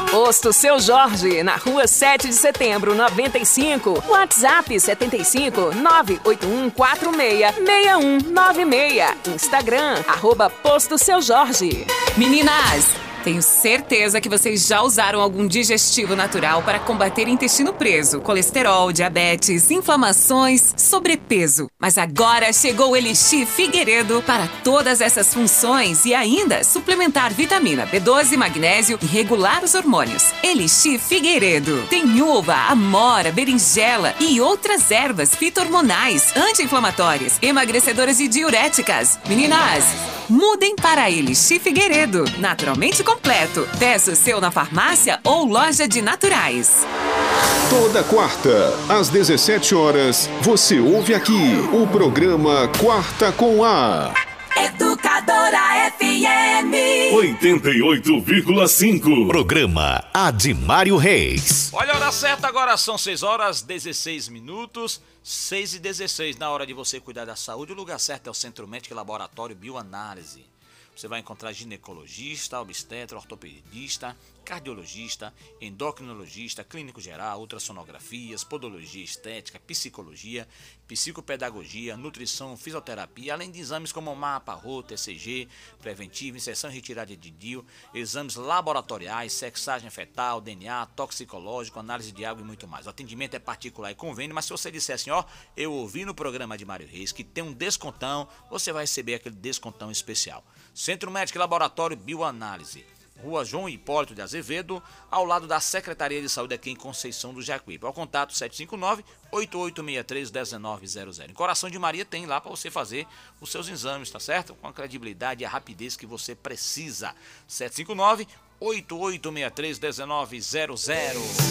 Posto Seu Jorge, na rua 7 de setembro, 95. WhatsApp 75 98146 6196. Instagram, @Posto Seu Jorge. Meninas, tenho certeza que vocês já usaram algum digestivo natural para combater intestino preso, colesterol, diabetes, inflamações, sobrepeso. Mas agora chegou o Elixir Figueiredo para todas essas funções e ainda suplementar vitamina B12, magnésio e regular os hormônios. Elixir Figueiredo tem uva, amora, berinjela e outras ervas fito-hormonais, anti-inflamatórias, emagrecedoras e diuréticas. Meninas, mudem para Elixir Figueiredo, naturalmente completo. Peça o seu na farmácia ou loja de naturais. Toda quarta, às 17 horas, você ouve aqui o programa Quarta com A. Educadora FM 88,5. Programa Admário Reis. Olha a hora certa, agora são 6 horas 16 minutos, 6h16. Na hora de você cuidar da saúde, o lugar certo é o Centro Médico e Laboratório Bioanálise. Você vai encontrar ginecologista, obstetra, ortopedista, cardiologista, endocrinologista, clínico geral, ultrassonografias, podologia estética, psicologia, psicopedagogia, nutrição, fisioterapia, além de exames como mapa, rota, ECG, preventivo, inserção e retirada de DIU, exames laboratoriais, sexagem fetal, DNA, toxicológico, análise de água e muito mais. O atendimento é particular e convênio, mas se você disser assim, ó, eu ouvi no programa de Mário Reis que tem um descontão, você vai receber aquele descontão especial. Centro Médico e Laboratório Bioanálise, Rua João Hipólito de Azevedo, ao lado da Secretaria de Saúde aqui em Conceição do Jacuípe. Ao contato 759-8863-1900. Em Coração de Maria tem lá para você fazer os seus exames, tá certo? Com a credibilidade e a rapidez que você precisa. 759-8863-1900.